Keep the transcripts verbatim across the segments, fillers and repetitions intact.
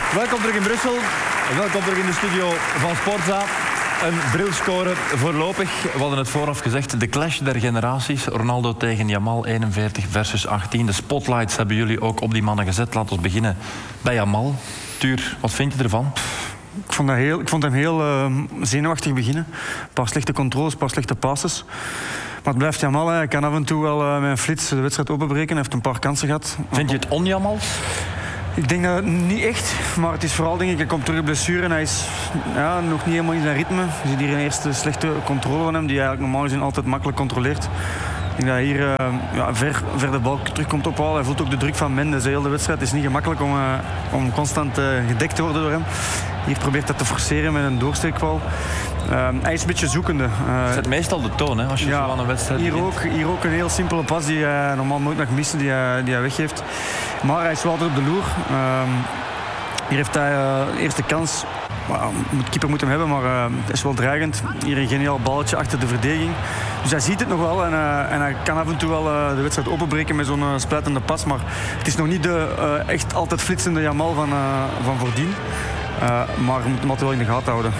Welkom terug in Brussel. Welkom terug in de studio van Sportza. Een brilscore voorlopig. We hadden het vooraf gezegd. De clash der generaties. Ronaldo tegen Yamal, eenenveertig versus achttien. De spotlights hebben jullie ook op die mannen gezet. Laten we beginnen bij Yamal. Tuur, wat vind je ervan? Ik vond, dat heel, ik vond hem heel uh, zenuwachtig beginnen. Een paar slechte controles, een paar slechte passes. Maar het blijft Yamal. Hij kan af en toe wel uh, met een flits de wedstrijd openbreken. Hij heeft een paar kansen gehad. Vind je het on-Yamals? Ik denk dat niet echt, maar het is vooral, denk ik, hij komt terug op blessure en hij is ja, nog niet helemaal in zijn ritme. Je ziet hier een eerste slechte controle van hem, die hij eigenlijk normaal gezien altijd makkelijk controleert. Ik denk dat hij hier uh, ja, ver, ver de bal terug komt ophalen. Hij voelt ook de druk van Mendes. De hele wedstrijd is niet gemakkelijk om, uh, om constant uh, gedekt te worden door hem. Hier probeert hij te forceren met een doorsteekbal. Uh, hij is een beetje zoekende. Uh, het is meestal de toon, hè, als je ja, zo aan een wedstrijd hier begint. ook, hier ook een heel simpele pas die hij normaal nooit mag missen, die hij, die hij weggeeft. Maar hij is wel altijd op de loer. Uh, hier heeft hij uh, de eerste kans. Uh, de keeper moet hem hebben, maar uh, het is wel dreigend. Hier een geniaal balletje achter de verdediging. Dus hij ziet het nog wel en, uh, en hij kan af en toe wel uh, de wedstrijd openbreken met zo'n uh, splijtende pas. Maar het is nog niet de uh, echt altijd flitsende Yamal van, uh, van voordien. Uh, maar je moet hem altijd wel in de gaten houden.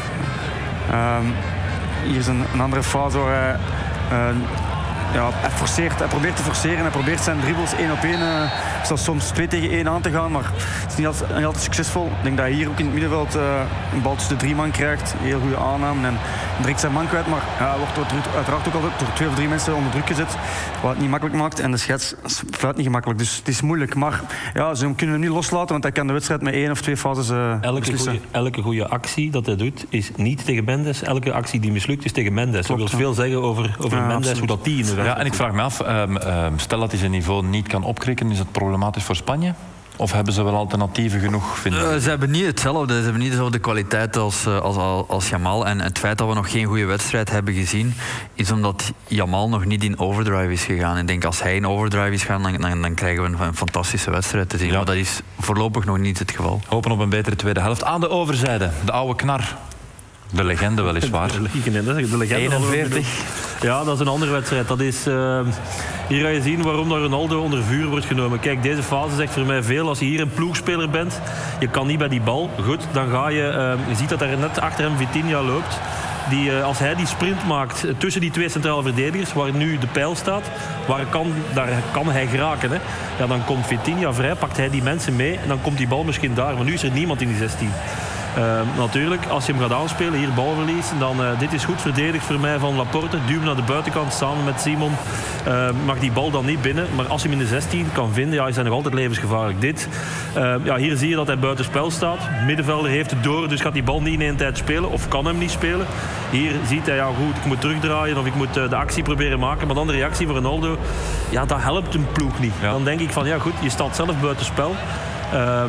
Uh, hier is een, een andere fase waar hij, uh, ja, hij, forceert, hij probeert te forceren. Hij probeert zijn dribbles één op één, uh, zelfs soms twee tegen één aan te gaan. Maar het is niet altijd, niet altijd succesvol. Ik denk dat hij hier ook in het middenveld uh, een bal tussen de drie man krijgt. Heel goede aanname en direct zijn man kwijt. Maar ja, hij wordt uiteraard ook altijd door twee of drie mensen onder druk gezet. Wat het niet makkelijk maakt. En de scheids fluit niet gemakkelijk. Dus het is moeilijk. Maar ja, ze kunnen hem niet loslaten, want hij kan de wedstrijd met één of twee fases uh, elke goeie, elke goede actie dat hij doet is niet tegen Mendes. Elke actie die mislukt is tegen Mendes. Klopt, dat wil veel zeggen over, over ja, Mendes, absoluut. Hoe dat die in de wedstrijd. Ja, en ik vraag me af, um, um, stel dat hij zijn niveau niet kan opkrikken, is het problematisch voor Spanje? Of hebben ze wel alternatieven genoeg, vinden uh, Ze hebben niet hetzelfde. Ze hebben niet dezelfde kwaliteit als, als, als Yamal. En het feit dat we nog geen goede wedstrijd hebben gezien, is omdat Yamal nog niet in overdrive is gegaan. Ik denk als hij in overdrive is gegaan, dan, dan, dan krijgen we een, een fantastische wedstrijd te zien. Ja. Maar dat is voorlopig nog niet het geval. Hopen op een betere tweede helft. Aan de overzijde, de oude knar. De legende weliswaar. De legende, de legende eenenveertig. Ja, dat is een andere wedstrijd. Dat is, uh, hier ga je zien waarom dat Ronaldo onder vuur wordt genomen. Kijk, deze fase zegt voor mij veel. Als je hier een ploegspeler bent, je kan niet bij die bal. Goed, dan ga je... Uh, je ziet dat er net achter hem Vitinha loopt. Die, uh, als hij die sprint maakt tussen die twee centrale verdedigers, waar nu de pijl staat, waar kan, daar kan hij geraken. Hè? Ja, dan komt Vitinha vrij, pakt hij die mensen mee en dan komt die bal misschien daar. Maar nu is er niemand in die zestien. Uh, natuurlijk, als je hem gaat aanspelen, hier balverlies, dan uh, dit is goed verdedigd voor mij van Laporte. Duw hem naar de buitenkant samen met Simon. Uh, mag die bal dan niet binnen, maar als je hem in de zestien kan vinden, ja, is hij nog altijd levensgevaarlijk. Dit, uh, ja, hier zie je dat hij buitenspel staat. Middenvelder heeft het door, dus gaat die bal niet in één tijd spelen of kan hem niet spelen. Hier ziet hij, ja goed, ik moet terugdraaien of ik moet uh, de actie proberen maken. Maar dan de reactie van Ronaldo, ja, dat helpt een ploeg niet. Ja. Dan denk ik van, ja goed, je staat zelf buitenspel. Uh,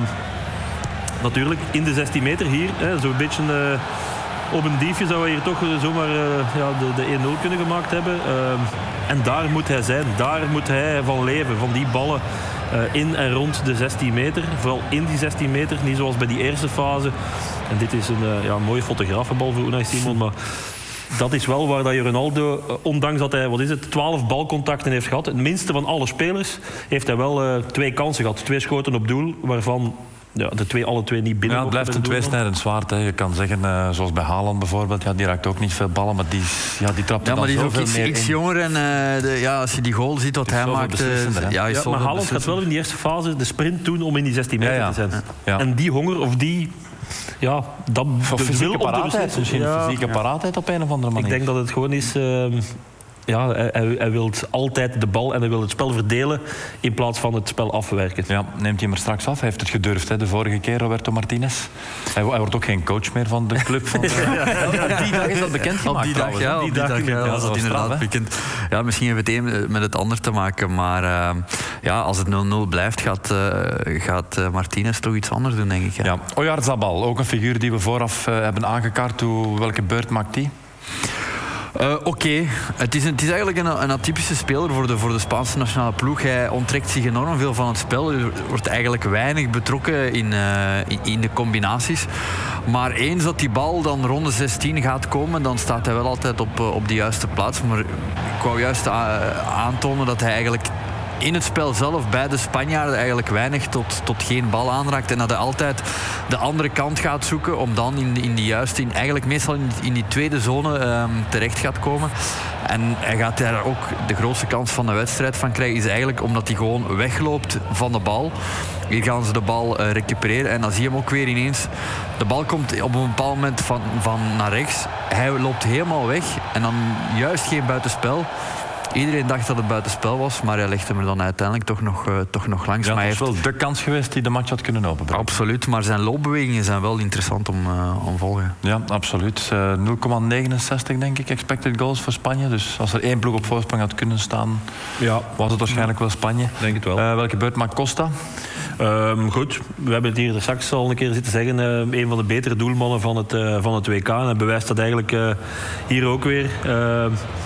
Natuurlijk, in de zestien meter hier, zo'n beetje uh, op een diefje zou hij hier toch uh, zomaar uh, ja, de, de één nul kunnen gemaakt hebben. Uh, en daar moet hij zijn, daar moet hij van leven, van die ballen uh, in en rond de zestien meter. Vooral in die zestien meter, niet zoals bij die eerste fase. En dit is een uh, ja, mooie fotografenbal voor Unai Simon, maar... Dat is wel waar dat je Ronaldo, ondanks dat hij wat is het, twaalf balcontacten heeft gehad, het minste van alle spelers, heeft hij wel uh, twee kansen gehad. Twee schoten op doel, waarvan ja, de twee, alle twee niet binnen. Ja, het blijft een tweesnijdend zwaard. Hè. Je kan zeggen, uh, zoals bij Haaland bijvoorbeeld, ja, die raakt ook niet veel ballen, maar die, ja, die trapt er ja, maar dan die is ook iets, meer iets in. jonger en uh, de, ja, als je die goal ziet wat hij maakt... Uh, ja, ja, maar Haaland gaat wel in die eerste fase de sprint doen om in die zestien meter ja, ja. te zijn. Ja. En die honger of die... Ja, dat of fysieke paraatheid, misschien ja. fysieke ja. paraatheid op een of andere manier. Ik denk dat het gewoon is... Uh, ja, hij, hij wil altijd de bal en hij wil het spel verdelen in plaats van het spel afwerken. Ja, neemt hij hem er straks af? Hij heeft het gedurfd, hè, de vorige keer, Roberto Martinez. Hij, hij wordt ook geen coach meer van de club. Van de... ja, ja, die dag is dat bekend gemaakt. Op die dag, ja, op die, die dag, dag ja, was dat inderdaad straf, bekend. Ja, misschien heeft het een met het ander te maken, maar uh, ja, als het nul nul blijft, gaat, uh, gaat uh, Martinez toch iets anders doen, denk ik. Ja. Ja. Oyarzabal, ook een figuur die we vooraf uh, hebben aangekaart. Hoe, welke beurt maakt die? Uh, Oké, okay. het, het is eigenlijk een, een atypische speler voor de, voor de Spaanse nationale ploeg. Hij onttrekt zich enorm veel van het spel. Er wordt eigenlijk weinig betrokken in, uh, in, in de combinaties. Maar eens dat die bal dan rond de zestien gaat komen, dan staat hij wel altijd op, op de juiste plaats. Maar ik wou juist a- aantonen dat hij eigenlijk in het spel zelf bij de Spanjaarden eigenlijk weinig tot, tot geen bal aanraakt. En dat hij altijd de andere kant gaat zoeken om dan in, in die juiste, in, eigenlijk meestal in, in die tweede zone um, terecht gaat komen. En hij gaat daar ook de grootste kans van de wedstrijd van krijgen, is eigenlijk omdat hij gewoon wegloopt van de bal. Hier gaan ze de bal uh, recupereren en dan zie je hem ook weer ineens. De bal komt op een bepaald moment van, van naar rechts. Hij loopt helemaal weg en dan juist geen buitenspel. Iedereen dacht dat het buitenspel was, maar hij legde hem er dan uiteindelijk toch nog, uh, toch nog langs. Ja, maar dat is heeft... wel de kans geweest die de match had kunnen openbreken. Absoluut, maar zijn loopbewegingen zijn wel interessant om, uh, om volgen. Ja, absoluut. Uh, nul komma negenenzestig denk ik, expected goals voor Spanje. Dus als er één ploeg op voorsprong had kunnen staan, ja. was het waarschijnlijk wel Spanje. Denk het wel. Uh, welke beurt maakt Costa? Um, goed, we hebben het hier straks al een keer zitten zeggen. Uh, een van de betere doelmannen van het, uh, van het W K. En hij bewijst dat eigenlijk uh, hier ook weer. Uh,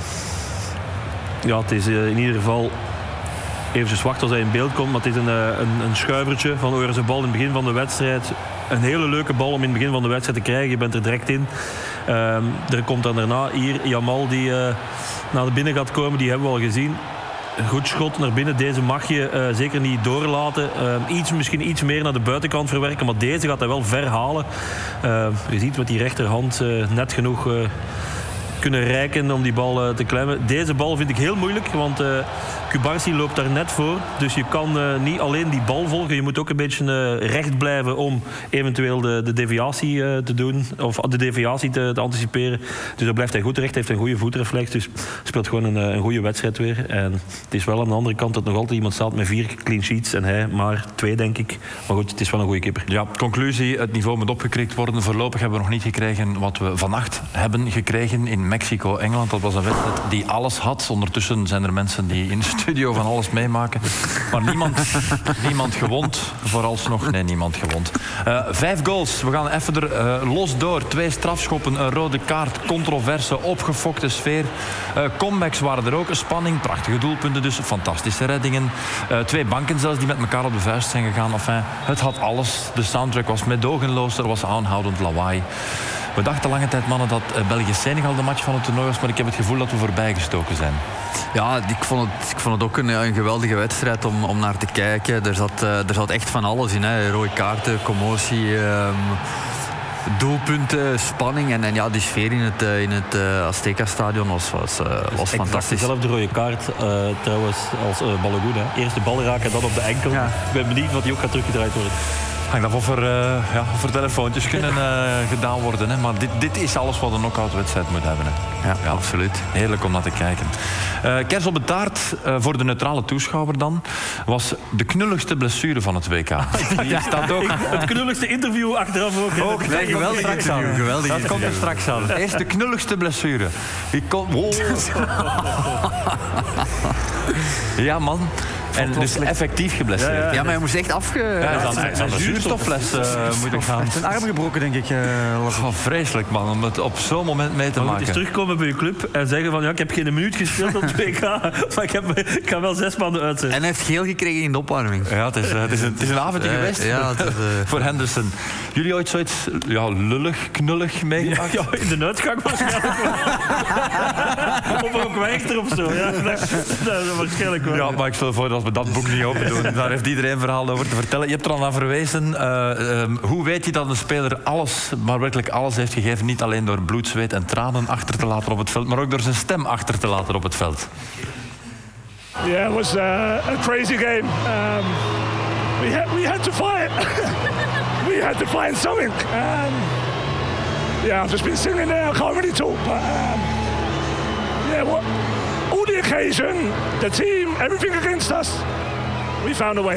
ja, het is uh, in ieder geval eventjes wachten als hij in beeld komt. Maar het is een, uh, een, een schuivertje van Oor zijn bal in het begin van de wedstrijd. Een hele leuke bal om in het begin van de wedstrijd te krijgen. Je bent er direct in. Uh, er komt dan daarna hier Jamal die uh, naar de binnen gaat komen. Die hebben we al gezien. Een goed schot naar binnen. Deze mag je uh, zeker niet doorlaten. Uh, iets, misschien iets meer naar de buitenkant verwerken. Maar deze gaat hij wel ver halen. Uh, je ziet met die rechterhand uh, net genoeg uh, kunnen reiken om die bal uh, te klemmen. Deze bal vind ik heel moeilijk. Want uh, Cubarsí loopt daar net voor. Dus je kan uh, niet alleen die bal volgen. Je moet ook een beetje uh, recht blijven om eventueel de, de deviatie uh, te doen. Of de deviatie te, te anticiperen. Dus daar blijft hij goed terecht. Hij heeft een goede voetreflex. Dus speelt gewoon een, een goede wedstrijd weer. En het is wel aan de andere kant dat nog altijd iemand staat met vier clean sheets. En hij maar twee, denk ik. Maar goed, het is wel een goede keeper. Ja, conclusie. Het niveau moet opgekrikt worden. Voorlopig hebben we nog niet gekregen wat we vannacht hebben gekregen in Mexico-Engeland. Dat was een wedstrijd die alles had. Ondertussen zijn er mensen die in de studio van alles meemaken. Maar niemand, niemand gewond. Vooralsnog, nee, niemand gewond. Uh, vijf goals. We gaan even er uh, los door. Twee strafschoppen, een rode kaart, controverse, opgefokte sfeer. Uh, comebacks waren er ook. Spanning, prachtige doelpunten dus. Fantastische reddingen. Uh, twee banken zelfs die met elkaar op de vuist zijn gegaan. Enfin, het had alles. De soundtrack was meedogenloos. Er was aanhoudend lawaai. We dachten lange tijd, mannen, dat België-Senegal de match van het toernooi was, maar ik heb het gevoel dat we voorbijgestoken zijn. Ja, ik vond het, ik vond het ook een, een geweldige wedstrijd om, om naar te kijken. Er zat, uh, er zat echt van alles in. Hè. Rode kaarten, commotie, um, doelpunten, spanning. En, en ja, die sfeer in het, uh, in het uh, Azteca-stadion was, was, uh, was fantastisch. Dezelfde rode kaart uh, trouwens als uh, Balogun. Hè. Eerst de bal raken, dan op de enkel. Ja. Ik ben benieuwd wat die ook gaat teruggedraaid worden. Hangt af of er, uh, ja, of er telefoontjes kunnen uh, gedaan worden. Hè. Maar dit, dit is alles wat een knock-out-wedstrijd moet hebben. Hè. Ja, ja, absoluut. Heerlijk om naar te kijken. Uh, kers op de taart, uh, voor de neutrale toeschouwer dan, was de knulligste blessure van het W K. Die staat ook. Het knulligste interview achteraf ook. ook nee, geweldig straks aan. Geweldig dat komt er straks aan. Eerst de knulligste blessure. Die kon... wow. Ja, man. En dus effectief geblesseerd. Ja, ja. ja, maar hij moest echt afge... Ja, dan, dan, dan een zuurstoffles uh, moet ik gaan. Zijn arm gebroken, denk ik. Uh, oh, vreselijk, man, om het op zo'n moment mee te maar maken. Je moet eens terugkomen bij je club en zeggen van ja, ik heb geen minuut gespeeld op het W K, maar ik, heb, ik ga wel zes maanden uit zijn. En hij heeft geel gekregen in de opwarming. Ja, het is, uh, het is, een, het is een avondje uh, geweest ja, het is, uh... voor Henderson. Jullie ooit zoiets ja, lullig, knullig meegemaakt? Ja, ja, in de uitgang waarschijnlijk wel. Of ook Werchter of zo. Ja, dat, dat waarschijnlijk wel. Ja, maar ik stel voor dat we dat boek niet open doen. Daar heeft iedereen verhaal over te vertellen. Je hebt er al naar verwezen. Uh, um, hoe weet je dat een speler alles, maar werkelijk alles heeft gegeven? Niet alleen door bloed, zweet en tranen achter te laten op het veld, maar ook door zijn stem achter te laten op het veld. Yeah, it was uh, a crazy game. Um, we had we had to fight. we had to find something. Um, yeah, I've just been sitting there. I can't really talk, but um, yeah, what? All the occasion, the team, everything against us, we found a way.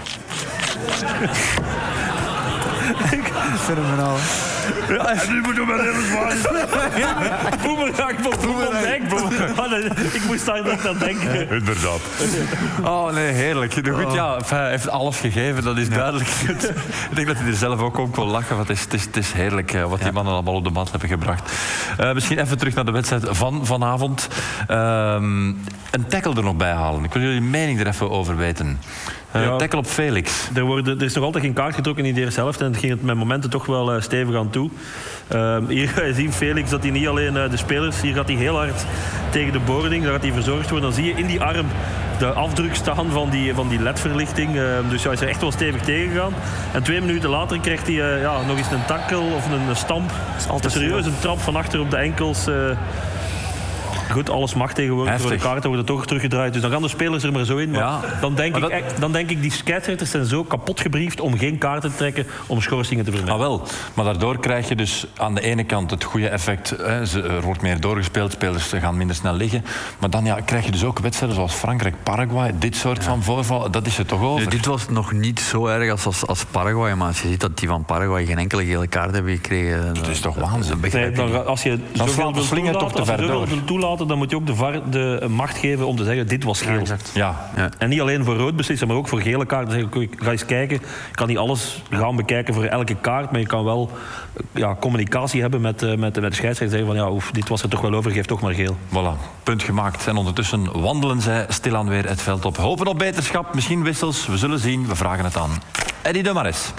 Fenomenaal. Ja, en nu moeten we met heel zwaar. Boemerang van Boemerang. Ik moest daar niet aan denken. Inderdaad. Oh nee, heerlijk. Goed, ja, hij heeft alles gegeven, dat is duidelijk. Ik denk dat hij er zelf ook om kon lachen. Want het, is, het, is, het is heerlijk wat die mannen allemaal op de mat hebben gebracht. Uh, misschien even terug naar de wedstrijd van vanavond. Um, een tackle er nog bij halen. Ik wil jullie mening er even over weten. Uh, ja, tackle op Felix. Er, worden, er is nog altijd geen kaart getrokken in de eerste helft. En het ging het met momenten toch wel uh, stevig aan toe. toe. Uh, hier ga je zien, Felix, dat hij niet alleen uh, de spelers... Hier gaat hij heel hard tegen de boarding. Daar gaat hij verzorgd worden. Dan zie je in die arm de afdruk staan van die, van die L E D-verlichting. Uh, dus hij is er echt wel stevig tegengegaan. En twee minuten later krijgt hij uh, ja, nog eens een takkel of een, een stamp. Dat is altijd serieus, een trap van achter op de enkels... Uh, Goed, alles mag tegenwoordig. Heftig. Voor de kaarten wordt het toch teruggedraaid. Dus dan gaan de spelers er maar zo in. Maar, ja. dan, denk maar ik, dat... dan denk ik, die scheidsrechters zijn zo kapot gebriefd om geen kaarten te trekken om schorsingen te vermijden. Ah, wel. Maar daardoor krijg je dus aan de ene kant het goede effect. Hè, er wordt meer doorgespeeld, spelers gaan minder snel liggen. Maar dan ja, krijg je dus ook wedstrijden zoals Frankrijk, Paraguay. Dit soort ja. van voorval, dat is er toch over. Ja, dit was nog niet zo erg als, als, als Paraguay. Maar als je ziet dat die van Paraguay geen enkele gele kaart hebben gekregen... Dat is toch waanzin. Nee, dan, als je dan slaat de slinger toch te ver door. Wil toelaten, dan moet je ook de V A R de macht geven om te zeggen, dit was geel. Ja, ja. Ja. En niet alleen voor rood beslissen, maar ook voor gele kaarten. Zeggen, ga eens kijken. Je kan niet alles gaan bekijken voor elke kaart, maar je kan wel ja, communicatie hebben met, met, met de scheidsrechter. Zeggen van, ja, oef, dit was er toch wel over, geef toch maar geel. Voilà, punt gemaakt. En ondertussen wandelen zij stilaan weer het veld op. Hopen op beterschap, misschien wissels. We zullen zien, we vragen het aan Eddy de Marais.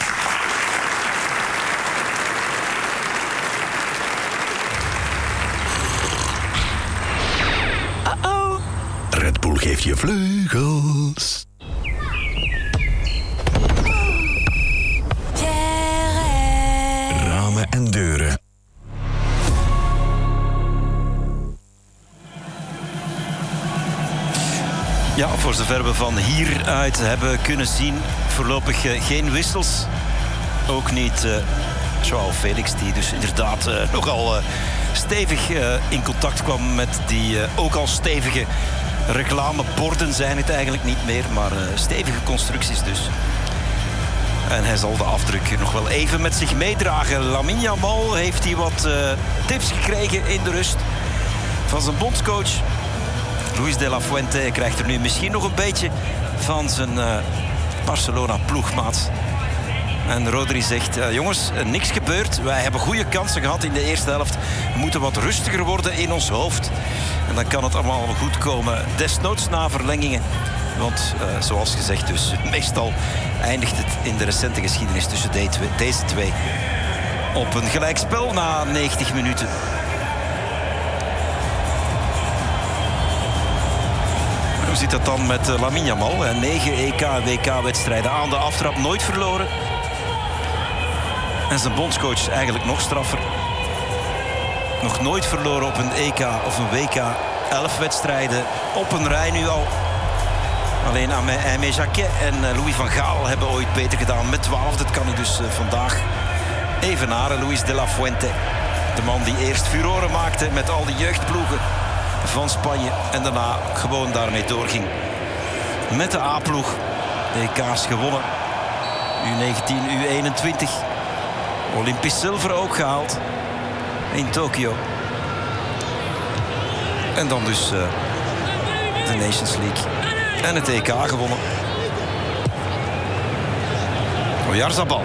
Red Bull geeft je vleugels. Ramen en deuren. Ja, voor zover we van hieruit hebben kunnen zien, voorlopig uh, geen wissels. Ook niet uh, Joao Felix, die dus inderdaad uh, nogal uh, stevig uh, in contact kwam met die uh, ook al stevige reclameborden zijn het eigenlijk niet meer, maar uh, stevige constructies dus. En hij zal de afdruk nog wel even met zich meedragen. Lamine Yamal heeft hij wat uh, tips gekregen in de rust van zijn bondscoach. Luis de la Fuente krijgt er nu misschien nog een beetje van zijn uh, Barcelona-ploegmaat. En Rodri zegt, uh, jongens, uh, niks gebeurd. Wij hebben goede kansen gehad in de eerste helft. We moeten wat rustiger worden in ons hoofd. En dan kan het allemaal wel goed komen. Desnoods na verlengingen. Want uh, zoals gezegd dus, meestal eindigt het in de recente geschiedenis tussen de twee, deze twee op een gelijkspel na negentig minuten. Hoe zit dat dan met uh, Lamine Yamal? negen E K en W K-wedstrijden aan de aftrap, nooit verloren. En zijn bondscoach eigenlijk nog straffer. Nog nooit verloren op een E K of een W K. elf wedstrijden op een rij nu al. Alleen Aimé Jacquet en Louis van Gaal hebben ooit beter gedaan met twaalf. Dat kan hij dus vandaag evenaren. Luis de la Fuente. De man die eerst furoren maakte met al die jeugdploegen van Spanje. En daarna gewoon daarmee doorging. Met de A-ploeg. De E K's gewonnen. U negentien, U eenentwintig. Olympisch zilver ook gehaald. In Tokio. En dan dus uh, de Nations League. En het E K gewonnen. Oyarzabal.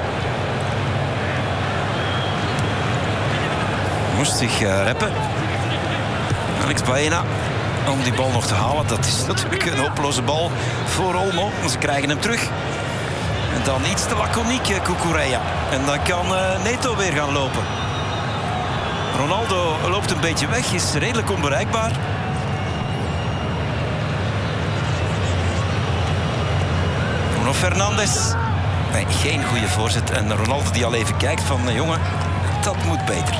Moest zich uh, reppen. Alex Baena. Om die bal nog te halen. Dat is natuurlijk een hopeloze bal voor Olmo. Maar ze krijgen hem terug. En dan iets te laconiek, uh, Cucurella. En dan kan uh, Neto weer gaan lopen. Ronaldo loopt een beetje weg. Is redelijk onbereikbaar. Bruno Fernandes. Nee, geen goede voorzet. En Ronaldo die al even kijkt van, uh, jongen, dat moet beter.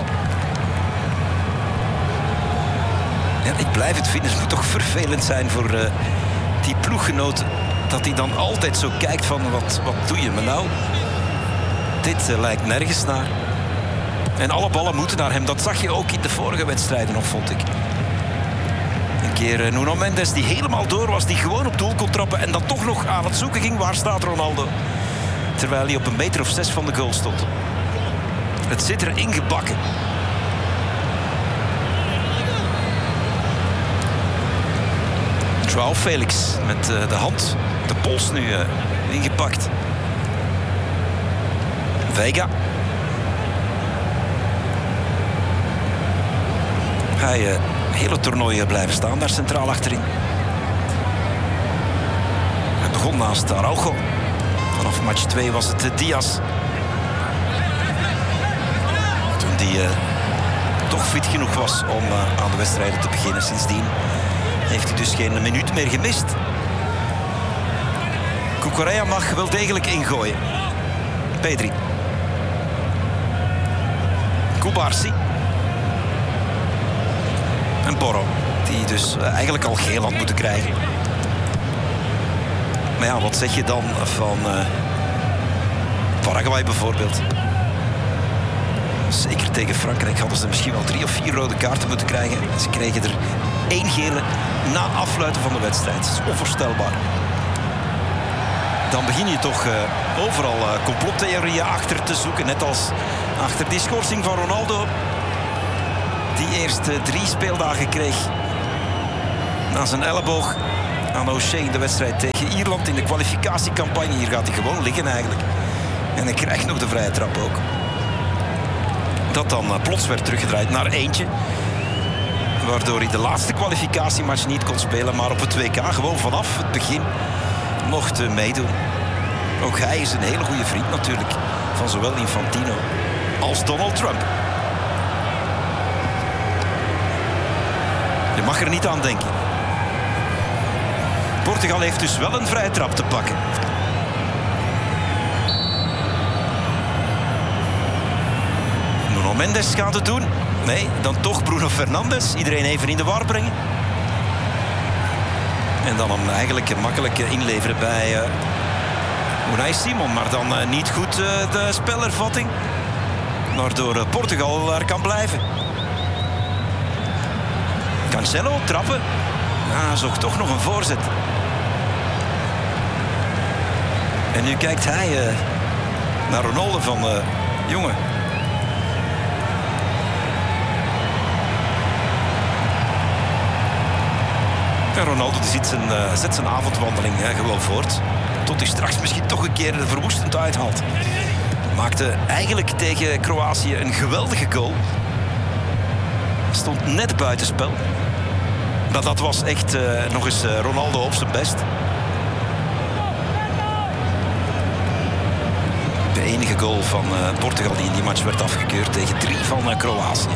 Ja, ik blijf het vinden. Het moet toch vervelend zijn voor uh, die ploeggenoten. Dat hij dan altijd zo kijkt van, wat, wat doe je me nou? Dit uh, lijkt nergens naar. En alle ballen moeten naar hem. Dat zag je ook in de vorige wedstrijden nog, vond ik. Een keer uh, Nuno Mendes die helemaal door was. Die gewoon op doel kon trappen. En dan toch nog aan het zoeken ging. Waar staat Ronaldo? Terwijl hij op een meter of zes van de goal stond. Het zit er ingebakken. Joao Felix met uh, de hand, de pols nu uh, ingepakt. Vega. Hij uh, hele toernooi blijven staan daar centraal achterin. Hij begon naast Araujo. Vanaf match twee was het uh, Diaz. die uh, toch fit genoeg was om uh, aan de wedstrijden te beginnen. Sindsdien heeft hij dus geen minuut meer gemist. Cucurella mag wel degelijk ingooien. Pedri. Kubarsi. En Porro, die dus uh, eigenlijk al geel had moeten krijgen. Maar ja, wat zeg je dan van uh, Paraguay bijvoorbeeld? Zeker tegen Frankrijk hadden ze misschien wel drie of vier rode kaarten moeten krijgen. Ze kregen er één gele na afluiten van de wedstrijd. Dat is onvoorstelbaar. Dan begin je toch uh, overal uh, complottheorieën achter te zoeken. Net als achter die schorsing van Ronaldo. Die eerst uh, drie speeldagen kreeg na zijn elleboog aan O'Shea in de wedstrijd tegen Ierland in de kwalificatiecampagne. Hier gaat hij gewoon liggen eigenlijk. En hij krijgt nog de vrije trap ook. Dat dan uh, plots werd teruggedraaid naar eentje. Waardoor hij de laatste kwalificatiematch niet kon spelen. Maar op het W K gewoon vanaf het begin mocht uh, meedoen. Ook hij is een hele goede vriend natuurlijk. Van zowel Infantino als Donald Trump. Je mag er niet aan denken. Portugal heeft dus wel een vrije trap te pakken. Nuno Mendes gaat het doen. Nee, dan toch Bruno Fernandes. Iedereen even in de war brengen. En dan hem eigenlijk makkelijk inleveren bij uh, Unai Simon. Maar dan uh, niet goed uh, de spelervatting. Waardoor uh, Portugal er kan blijven. Cancelo trappen. Ah, zocht toch nog een voorzet. En nu kijkt hij uh, naar Ronaldo van uh, jongen. En Ronaldo die zet, zijn, uh, zet zijn avondwandeling uh, gewoon voort. Tot hij straks misschien toch een keer er verwoestend uithaalt. Maakte eigenlijk tegen Kroatië een geweldige goal. Stond net buitenspel. Maar dat was echt uh, nog eens uh, Ronaldo op zijn best. De enige goal van uh, Portugal die in die match werd afgekeurd tegen drie van uh, Kroatië.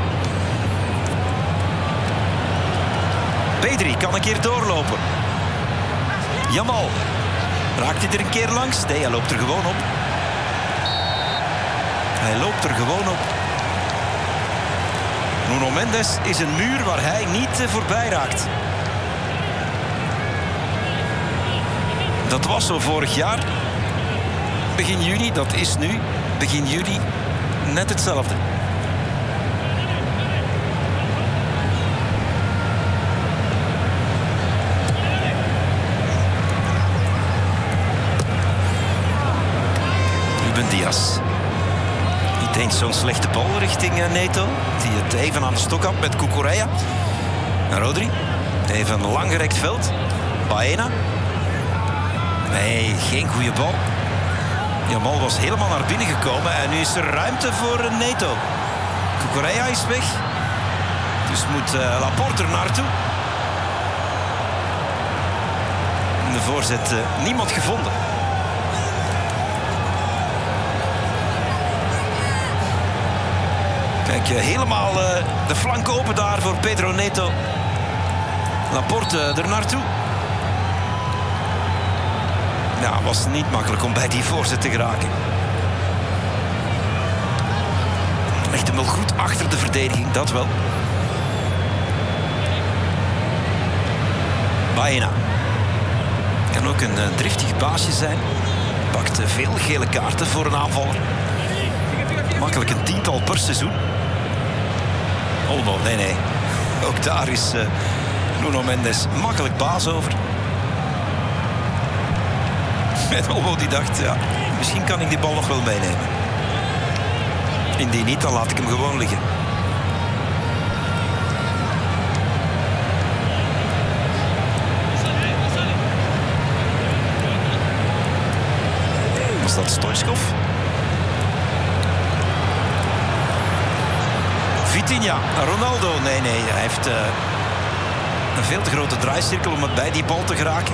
Pedri kan een keer doorlopen. Jamal. Raakt hij er een keer langs? Nee, hij loopt er gewoon op. Hij loopt er gewoon op. Nuno Mendes is een muur waar hij niet uh, voorbij raakt. Dat was zo vorig jaar. Begin juni, dat is nu. Begin juli, net hetzelfde. Ruben Dias. Niet eens zo'n slechte bal richting Neto. Die het even aan de stok had met Cucurella. En Rodri. Even een langgerekt veld. Baena. Nee, geen goede bal. Jamal was helemaal naar binnen gekomen. En nu is er ruimte voor Neto. Cucurella is weg. Dus moet uh, Laporte er naartoe. De voorzet uh, niemand gevonden. Kijk, uh, helemaal uh, de flank open daar voor Pedro Neto. Laporte uh, er naartoe. Ja, het was niet makkelijk om bij die voorzet te geraken. Legt hem wel goed achter de verdediging, dat wel. Baena. Kan ook een uh, driftig baasje zijn. Pakt uh, veel gele kaarten voor een aanvaller. Makkelijk een tiental per seizoen. Olmo, nee, nee. Ook daar is uh, Nuno Mendes makkelijk baas over. En Olmo die dacht, ja, misschien kan ik die bal nog wel meenemen. Indien niet, dan laat ik hem gewoon liggen. Was dat Stoichkov? Vitinha, Ronaldo. Nee, nee, hij heeft uh, een veel te grote draaicirkel om het bij die bal te geraken.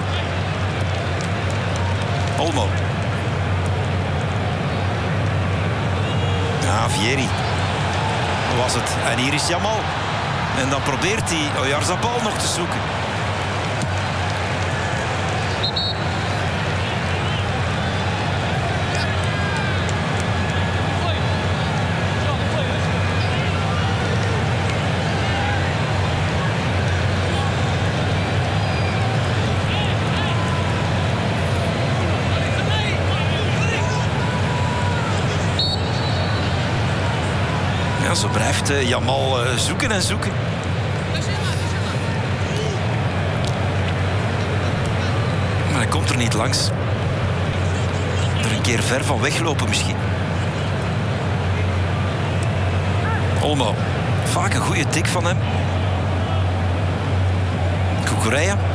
Olmo. Ja, Vieri. was het. En hier is Jamal. En dan probeert hij Oyarzabal nog te zoeken. Ja, zo blijft uh, Jamal uh, zoeken en zoeken. Maar hij komt er niet langs. Er een keer ver van weglopen misschien. Olmo. Vaak een goede tik van hem. Kukureya.